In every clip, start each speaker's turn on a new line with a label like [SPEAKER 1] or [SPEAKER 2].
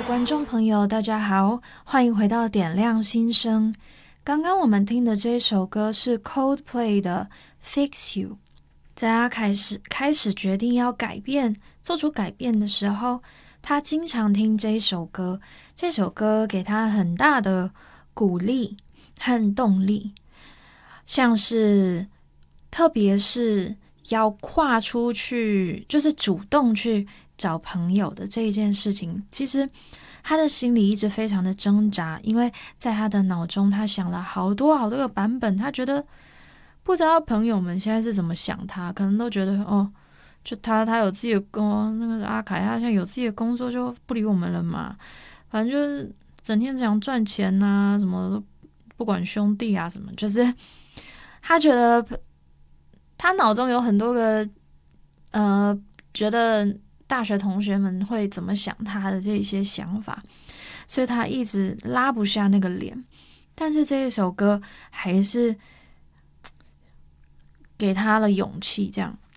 [SPEAKER 1] 观众朋友大家好，欢迎回到点亮心声。刚刚我们听的这首歌是 Coldplay 的 Fix You。 在他开始决定要改变，做出改变的时候，他经常听这首歌，这首歌给他很大的鼓励和动力，像是特别是要跨出去，就是主动去找朋友的这一件事情，其实他的心里一直非常的挣扎，因为在他的脑中他想了好多好多个版本，他觉得不知道朋友们现在是怎么想他，可能都觉得就他有自己的那个阿凯他现在有自己的工作就不理我们了嘛，反正就是整天想赚钱啊，什么不管兄弟啊什么，就是他觉得他脑中有很多个觉得大学同学们会怎么想他的这一些想法，所以他一直拉不下那个脸。但是这一首歌还是给他了勇气，这样，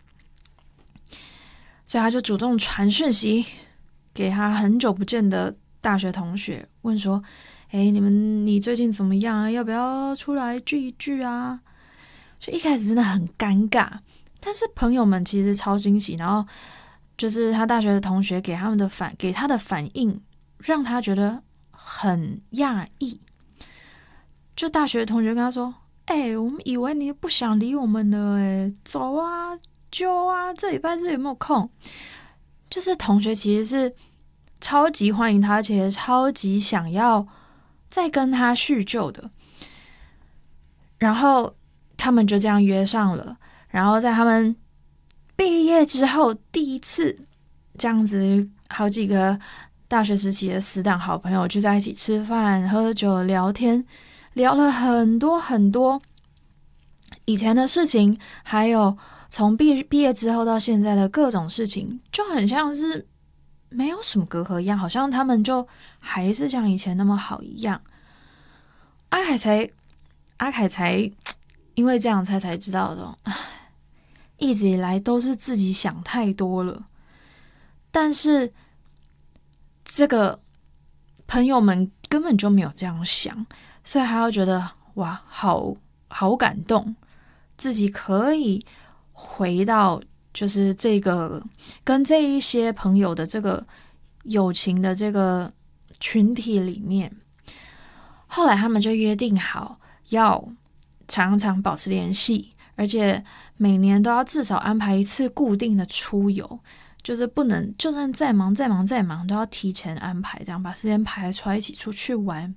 [SPEAKER 1] 所以他就主动传讯息给他很久不见的大学同学，问说你最近怎么样啊？要不要出来聚一聚啊？就一开始真的很尴尬，但是朋友们其实超惊喜，然后就是他大学的同学给他的反应让他觉得很讶异。就大学的同学跟他说我们以为你不想理我们了走啊揪啊，这礼拜有没有空？就是同学其实是超级欢迎他，而且超级想要再跟他叙旧的。然后他们就这样约上了，然后在他们毕业之后第一次这样子，好几个大学时期的死党好朋友聚在一起吃饭喝酒聊天，聊了很多很多以前的事情，还有从毕业之后到现在的各种事情，就很像是没有什么隔阂一样，好像他们就还是像以前那么好一样。阿凯才因为这样才知道的，一直以来都是自己想太多了。但是这个朋友们根本就没有这样想，所以还要觉得哇，好感动，自己可以回到就是这个跟这一些朋友的这个友情的这个群体里面。后来他们就约定好要常常保持联系，而且每年都要至少安排一次固定的出游，就是不能就算再忙都要提前安排，这样把时间排出来一起出去玩。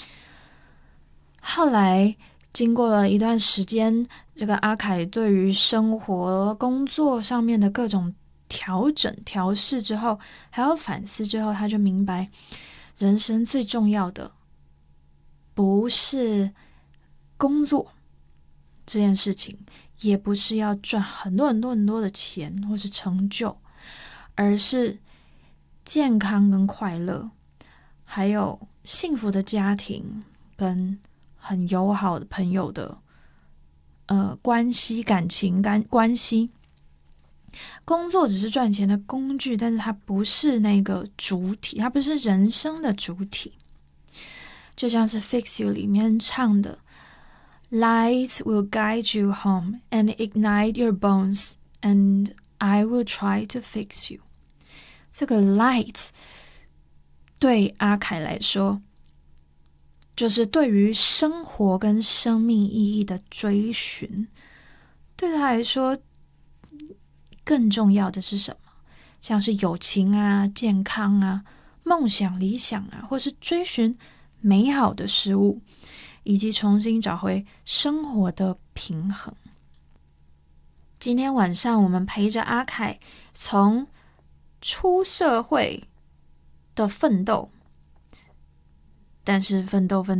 [SPEAKER 1] 后来经过了一段时间，这个阿凯对于生活工作上面的各种调整调试之后，还有反思之后，他就明白人生最重要的不是工作这件事情，也不是要赚很多的钱或是成就，而是健康跟快乐，还有幸福的家庭跟很友好的朋友的关系，感情关系。工作只是赚钱的工具，但是它不是那个主体，它不是人生的主体。就像是 Fix You 里面唱的 Light will guide you home and ignite your bones and I will try to fix you。 这个 light 对阿凯来说就是对于生活跟生命意义的追寻，对他来说更重要的是什么？像是友情啊、健康啊、梦想、理想啊，或是追寻美好的事物，以及重新找回生活的平衡。今天晚上我们陪着阿凯从出社会的奋斗，但是奋斗